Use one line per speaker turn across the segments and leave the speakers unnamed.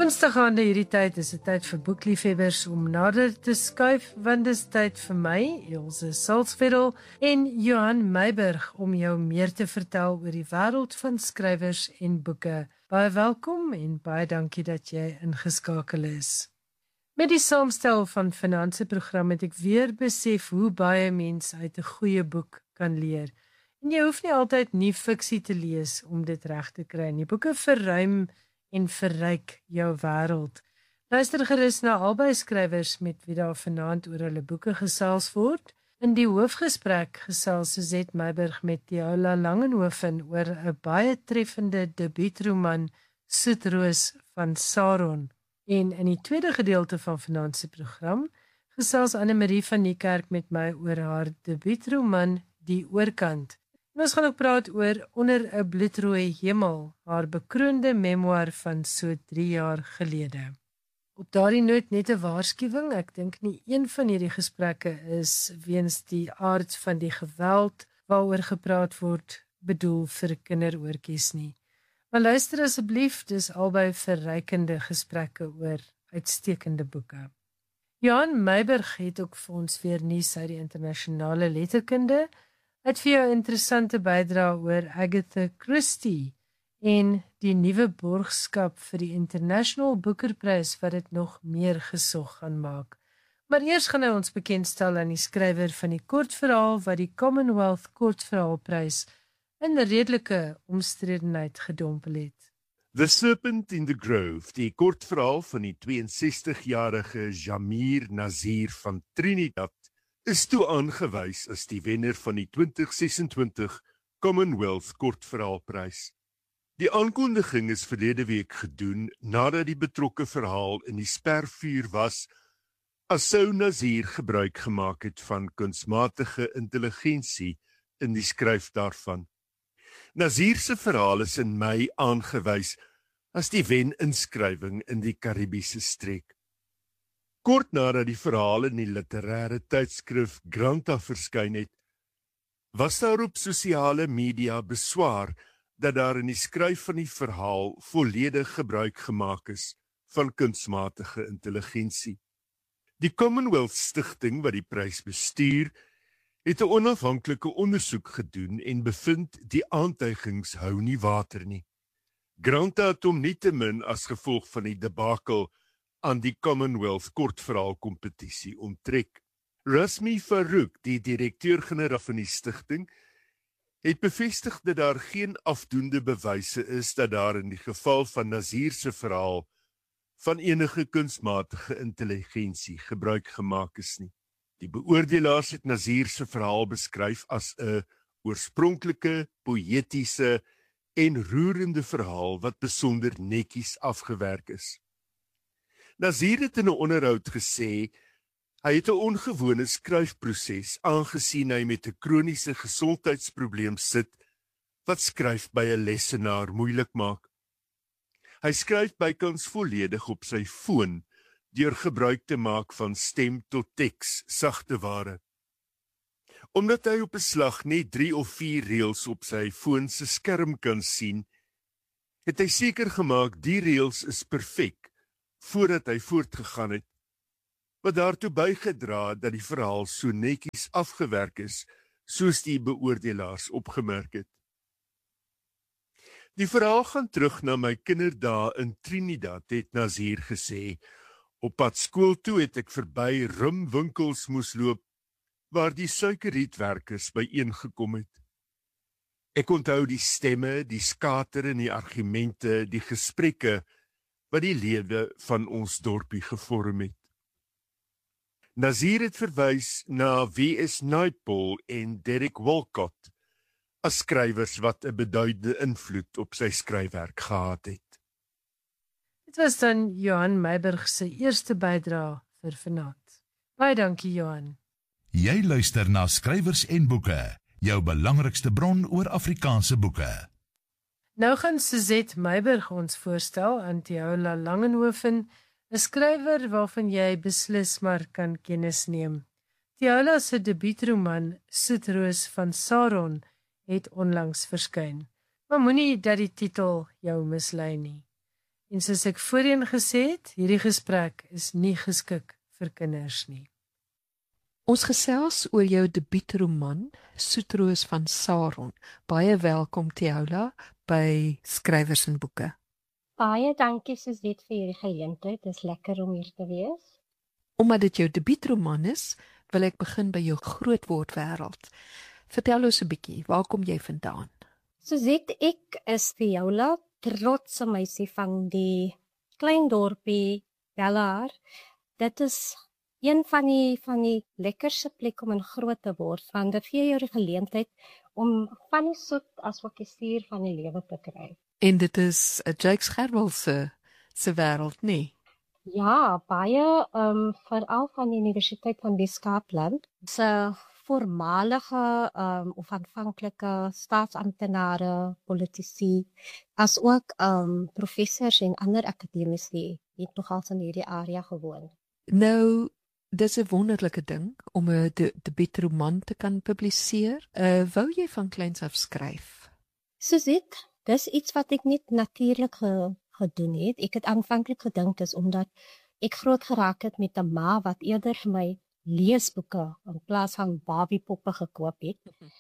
Woensdagaande hierdie tyd is 'n tyd vir boekliefhebbers om nader te skuif, want dis tyd vir my, Elsje Salzwetel en Johan Meiburg om jou meer te vertel oor die wêreld van skrywers en boeke. Baie welkom en baie dankie dat jy ingeskakel is. Met die saamstel van Finansie program het ek weer besef hoe baie mense uit 'n goeie boek kan leer. En jy hoef nie altyd nie fiksie te lees om dit reg te kry nie. Boeke verruim en verryk jou wêreld. Luister gerus na albei skrywers met wie daar vanaand oor hulle boeke gesels word. In die hoofgesprek gesels Suzette Meiburg met Tiaola Langenhoven oor 'n baie treffende debuutroman Soetroos van Saron. En in die tweede gedeelte van vanaand se program gesels Anne-Marie van Niekerk met my oor haar debuutroman Die Oorkant. En ons gaan ook praat oor Onder 'n bloedrooi hemel, haar bekroonde memoir van so 3 jaar gelede. Op daardie noot net 'n waarskuwing, ek dink nie een van hierdie gesprekke is weens die aard van die geweld waaroor gepraat word bedoel vir kinderoortjies nie. Maar luister asseblief, dis albei verrykende gesprekke oor uitstekende boeke. Johan Meiburg het ook vir ons weer nuus uit die internasionale letterkunde. Hy het vir jou 'n interessante bydrae oor Agatha Christie en die nuwe borgskap vir die International Booker-prys wat dit nog meer gesog gaan maak. Maar eers gaan hy ons bekendstel aan die skrywer van die kortverhaal wat die Commonwealth Kortverhaalprys in redelike omstredenheid gedompel het.
The Serpent in the Grove, die kortverhaal van die 62-jarige Jamir Nazir van Trinidad, is toe aangewys as die wenner van die 2026 Commonwealth Kortverhaalprys. Die aankondiging is verlede week gedoen nadat die betrokke verhaal in die spervuur was, as sou Nazir gebruik gemaak het van kunsmatige intelligensie in die skryf daarvan. Nazir se verhaal is in Mei aangewys as die wen-inskrywing in die Karibiese streek. Kort nadat die verhaal in die literêre tydskrif Granta verskyn het, was daar op sosiale media beswaar dat daar in die skryf van die verhaal volledig gebruik gemaak is van kunsmatige intelligensie. Die Commonwealth Stichting wat die prys bestuur, het 'n onafhanklike ondersoek gedoen en bevind die aantuigings hou nie water nie. Granta het hom nietemin as gevolg van die debakel aan die Commonwealth kortverhaalkompetisie onttrek. Rasmi Farouk, die direkteur-generaal van die stigting, het bevestig dat daar geen afdoende bewyse is dat daar in die geval van Nazir se verhaal van enige kunsmatige intelligensie gebruik gemaak is nie. Die beoordelaars het Nazir se verhaal beskryf as 'n oorspronklike, poëtiese en roerende verhaal wat besonder netjies afgewerk is. Nazir het in 'n onderhoud gesê hy het 'n ongewone skryfproses aangesien hy met 'n kroniese gesondheidsprobleem sit wat skryf by 'n lesenaar moeilik maak. Hy skryf bykans volledig op sy foon deur gebruik te maak van stem tot teks, sagte ware. Omdat hy op 'n slag net 3 of 4 reëls op sy foon se skerm kan sien, het hy seker gemaak die reëls is perfek voordat hy voortgegaan het, wat daartoe bygedra dat die verhaal so netjies afgewerk is, soos die beoordelaars opgemerk het. Die verhaal gaan terug na my kinderdae in Trinidad, het Nazir gesê. Op pad skool toe het ek verby rumwinkels moes loop, waar die suikerrietwerkers byeengekom het. Ek onthou die stemme, die skater en die argumente, die gesprekke, wat die lewe van ons dorpie gevorm het. Nazir het verwys na W.S. Naipaul en Derek Walcott as skrywers wat 'n beduidende invloed op sy skryfwerk gehad het.
Dit was dan Johan Meiburg se eerste bydrae vir vanaand. Baie dankie Johan.
Jy luister na Skrywers en Boeke, jou belangrikste bron oor Afrikaanse boeke.
Nou gaan Suzette Meiburg ons voorstel aan Tiaola Langenhoven, 'n skrywer waarvan jy beslis maar kan kennis neem. Tiaola se debuutroman Soetroos van Saron het onlangs verskyn. Maar moenie dat die titel jou mislei nie. En soos ek voorheen gesê het, hierdie gesprek is nie geskik vir kinders nie.
Ons gesels oor jou debuutroman, Soetroos van Saron. Baie welkom Teola by Skrywers en Boeke.
Baie dankie Suzette vir hierdie geleentheid. Dit is lekker om hier te wees.
Omdat dit jou debuutroman is, wil ek begin by jou grootword wêreld. Vertel ons 'n bietjie, waar kom jy vandaan?
Suzette, ek is Teola, trotse meisie van die klein dorpie Bellaar. Dit is een van die lekkerste plek om in groot te word, want dit gee jou die geleentheid om van die soet as ook die suur van die lewe te kry.
En dit is 'n Jakes Gerwel se wêreld, nie?
Ja, baie veral van die Universiteit van Weskaapland. Se voormalige of aanvanklike staatsamptenare, politici, as ook professors en ander akademici het nogal in hierdie area gewoon.
Nou, dis 'n wonderlike ding om 'n debuutroman te kan publiseer. Wou jy van kleins af skryf?
Suzette, dis iets wat ek net natuurlik gedoen het. Ek het aanvanklik gedink dis omdat ek groot geraak het met 'n ma wat eerder vir my leesboeke in plaas van Barbiepoppe gekoop het.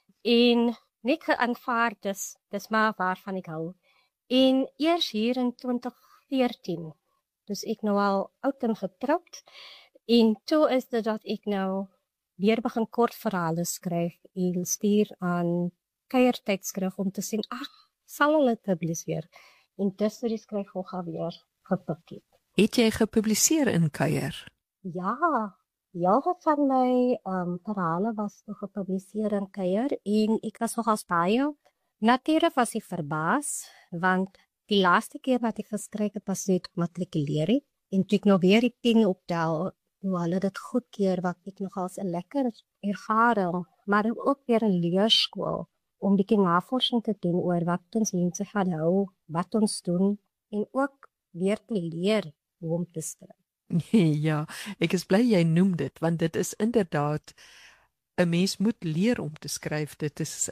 En net geaanvaar dis maar waarvan ek hou. En eers hier in 2014, dus ek nou al oud en getroud, en toe is dit dat ek nou weer begin kortverhale skryf en stuur aan kuiertydskrif om te sien, sal hulle publiseer. En dis die skryfvogga weer gepik het.
Het jy gepubliseer in Kuier?
Ja, heel van my verhale was gepubliseer in Kuier en ek was nogal baie. Natuurlik was ek verbaas, want die laaste keer wat ek geskryf het was net matrikuleer het, en toe ek nou weer die 10 optel, hoe hulle dit goedkeur, wat ek nogal 'n lekker ervaring, maar ook weer 'n leerskool, om bietjie navorsing te doen oor wat ons mense gaan hou, wat ons doen, en ook weer te leer hoe om te skryf.
Ja, ek is bly jy noem dit, want dit is inderdaad, 'n mens moet leer om te skryf. Dit is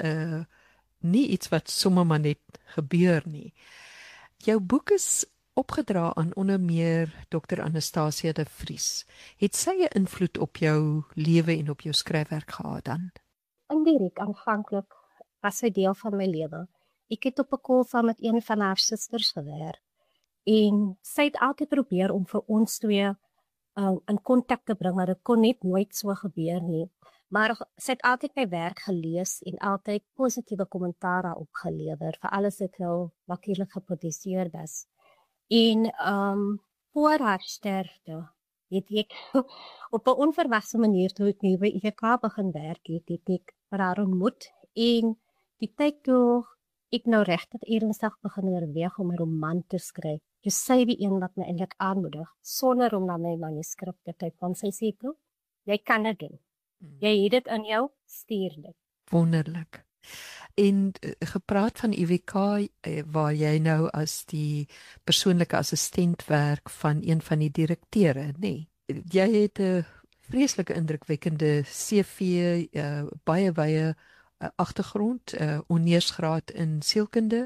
nie iets wat sommer maar net gebeur nie. Jou boek is opgedra aan onder meer Dr. Anastasia de Vries. Het sy 'n invloed op jou lewe en op jou skryfwerk gehad dan?
Indirek aanvanklik was sy deel van my lewe. Ek het op 'n kool saam met een van haar susters gewerk. En sy het altyd probeer om vir ons twee in kontak te bring, maar dit kon net nooit so gebeur nie. Maar sy het altyd my werk gelees en altyd positiewe kommentaar opgelewer vir alles wat nou natuurlik gepubliseer was. En voor haar sterfte het ek op 'n onverwagte manier toe ek nie by IWK begin werk het ek haar ontmoet, en die tyd toe ek nou regtig ernstig begin oorweeg om 'n roman te skryf. Dus sy die een wat my eintlik aanmoedig, sonder om na my manuskrip te kyk, want sy sê toe, jy kan dit doen. Jy het dit in jou, stuur dit.
Wonderlik. En gepraat van IWK, waar jy nou as die persoonlike assistent werk van een van die direkteure, nee. Jy het 'n vreeslike indrukwekkende CV, baie wye agtergrond, honeursgraad in sielkunde,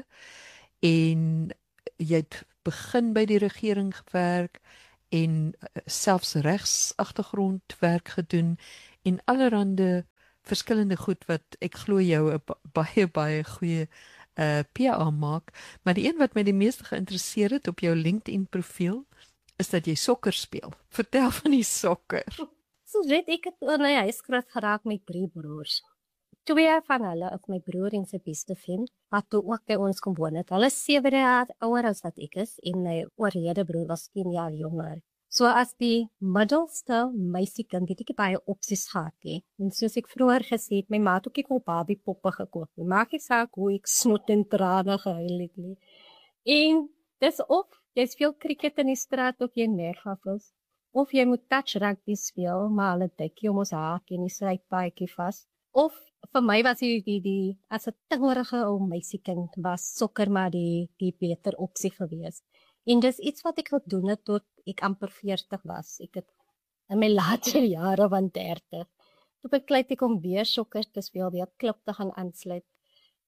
en jy het begin by die regering gewerk en selfs regs agtergrond werk gedoen en allerhande verskillende goed wat ek glo jou 'n baie goeie PA maak, maar die een wat my die meeste geïnteresseer het op jou LinkedIn profiel is dat jy sokker speel. Vertel van die sokker.
So weet ek het in my huis groot geraak met 3 broers. 2 van hulle is my broer en sy beste vriend, wat toe ook by ons kom woon het. Hulle is 7 jaar ouer as wat ek is, en my oorlede broer was 10 jaar jonger. So as die middelste meisiekind het ek baie opsies gehad, en soos ek vroeër gesê het, my ma het ook ek al Barbiepoppe gekoop. Maak nie saak hoe ek snot en trane gehuil het nie. En dis of jy speel cricket in die straat of jy mergafels, of jy moet touch rugby speel, maar hulle dik jy om ons haak en die sypaadjie vas. Of vir my was die as 'n tingerige ou meisiekind was sokker maar die beter opsie gewees. En dis iets wat ek gedoen het tot ek amper 40 was. Ek het in my later jare van 30. Toe besluit ek om weer sokker te speel, weer klub te gaan aansluit.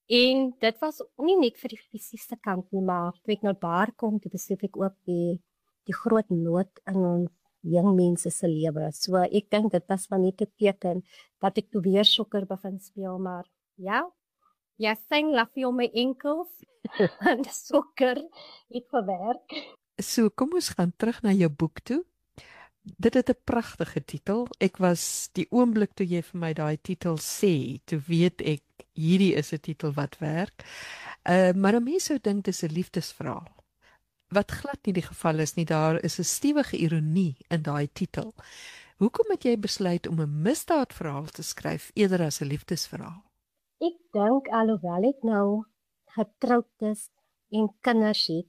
En dit was nie net vir die fisiese kant nie, maar toe ek nou daar kom, toe besef ek ook die groot nood in ons jong mense se lewe. So ek dink dit was van net 'n teken dat ek toe weer sokker begin speel, maar ja, jy sing laffie om my enkels en sokker het gewerk.
So kom ons gaan terug na jou boek toe. Dit het 'n pragtige titel. Ek was die oomblik toe jy vir my daai titel sê, toe weet ek hierdie is 'n titel wat werk. Maar 'n mens sou dink dis 'n liefdesverhaal. Wat glad nie die geval is nie, daar is 'n stewige ironie in daai titel. Hoekom het jy besluit om 'n misdaadverhaal te skryf eerder as 'n liefdesverhaal?
Ek dink alhoewel ek nou getroud is en kinders het,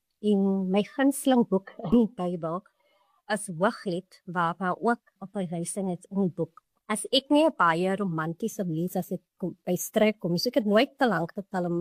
en my gunsteling boek in die Bybel as Hooglied, waar ook op my reising het in die boek. As ek nie 'n baie romantiese mens as ek by stryk kom, so ek het nooit te lank getal om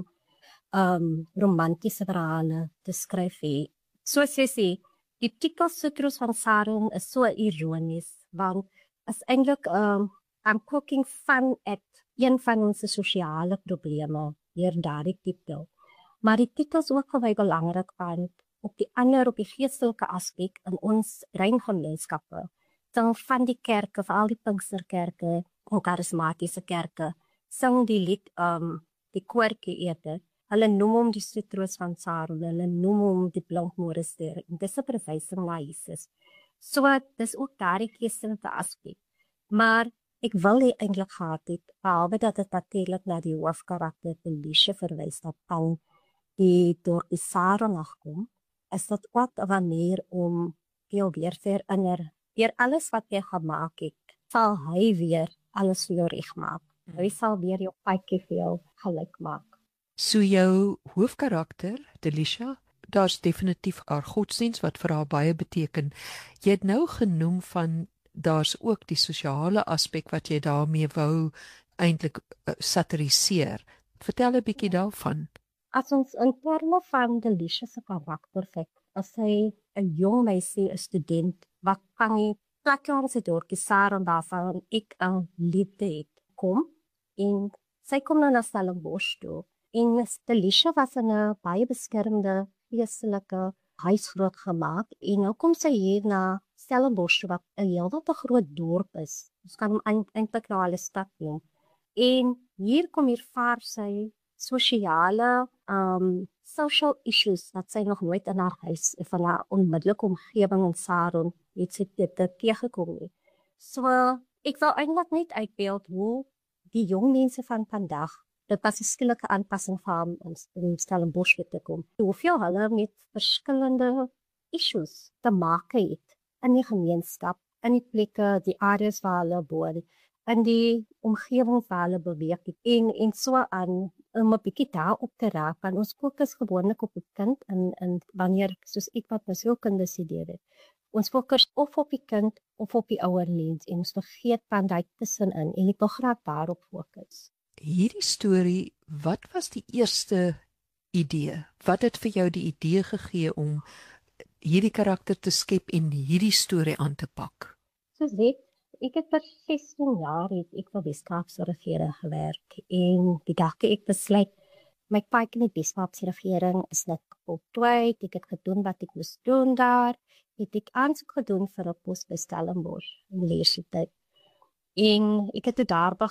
romantiese verhale te skryf hê. Soos jy sê, die titel Citrus van Saron is so ironies, want is eintlik I'm poking fun at een van ons sosiale probleme deur daardie titel. Maar die titel is ook baie belangrik want op die geestelike aspek in ons reingemeenskappe, van die kerke, veral die Pinksterkerke, en karismatiese kerke, sing die lied, die koortjie eerder. Hulle noem hom die Citrus van Saron, hulle noem hom die Blankmoorster, en dis 'n verwysing na Jesus. So, dis ook daardie geestelike aspek. Maar ek wil nie eintlik gehad het, behalwe dat dit natuurlik na die hoofkarakter Elisha verwys, dat al die door die Saron afkom, is dit ook 'n manier om jou weer herinner. Deur alles wat jy gemaak het, sal hy weer alles vir jou regmaak. Hy sal weer jou paadjie vir jou gelyk maak.
So jou hoofkarakter, Delisha, daar's definitief haar godsdiens wat vir haar baie beteken. Jy het nou genoem van daar's ook die sosiale aspek wat jy daarmee wou eintlik satiriseer. Vertel 'n bietjie daarvan.
As ons in terme van Delisha se karakter kyk, as sy 'n jong meisie, 'n student, wat van die plekke ons het dorpie Saron waarvan ek 'n liefde het, kom, en sy kom nou na Stellenbosch toe. En Delisha was in 'n baie beskermde geestelike huis grootgemaak, en nou kom sy hier na Stellenbosch wat 'n heelwat 'n groot dorp is. Ons kan hom eintlik nou al 'n stad noem. En hier kom hier vaar sy sosiale social issues wat sy nog nooit in haar huis van haar onmiddellike omgewing in Saron het sy dit teëgekom nie. So ek wil eintlik net uitbeeld hoe die jong mense van vandag, dit was 'n skielike aanpassing van ons in Stellenbosch te kom. Hoeveel hulle met verskillende issues te maak het in die gemeenskap, in die plekke, die areas waar hulle woon, in die omgewing waar hulle beweeg het, en so aan, om 'n bietjie daarop te raak, want ons fokus gewoonlik op die kind, en wanneer, soos ek wat my sielkunde studeer het, ons fokus of op die kind, of op die ouer mens, en ons vergeet van daai tussenin, en ek wil graag daarop fokus.
Hierdie storie, wat was die eerste idee? Wat het vir jou die idee gegee om hierdie karakter te skep en hierdie storie aan te pak?
Soos ek het vir 16 jaar het ek vir Weskaapse regering gewerk, en die dag ek besluit, my paadjie in die Weskaapse regering is net voltooi, ek het gedoen wat ek moes doen daar, het ek aansoek gedoen vir 'n pos by Stellenbosch Universiteit. En ek het daar